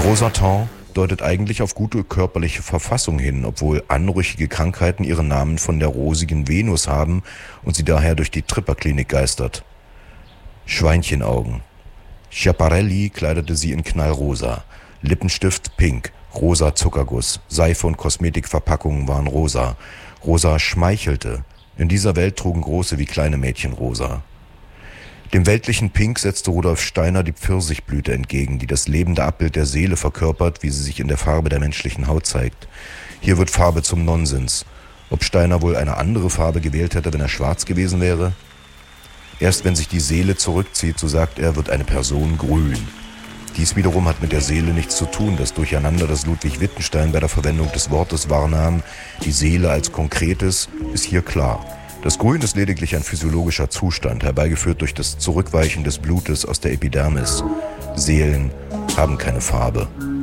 Rosaton deutet eigentlich auf gute körperliche Verfassung hin, obwohl anrüchige Krankheiten ihren Namen von der rosigen Venus haben und sie daher durch die Tripperklinik geistert. Schweinchenaugen. Schiaparelli kleidete sie in knallrosa. Lippenstift pink, rosa Zuckerguss, Seife und Kosmetikverpackungen waren rosa. Rosa schmeichelte. In dieser Welt trugen große wie kleine Mädchen rosa. Dem weltlichen Pink setzte Rudolf Steiner die Pfirsichblüte entgegen, die das lebende Abbild der Seele verkörpert, wie sie sich in der Farbe der menschlichen Haut zeigt. Hier wird Farbe zum Nonsens. Ob Steiner wohl eine andere Farbe gewählt hätte, wenn er schwarz gewesen wäre? Erst wenn sich die Seele zurückzieht, so sagt er, wird eine Person grün. Dies wiederum hat mit der Seele nichts zu tun. Das Durcheinander, das Ludwig Wittgenstein bei der Verwendung des Wortes wahrnahm, die Seele als Konkretes, ist hier klar. Das Grün ist lediglich ein physiologischer Zustand, herbeigeführt durch das Zurückweichen des Blutes aus der Epidermis. Seelen haben keine Farbe.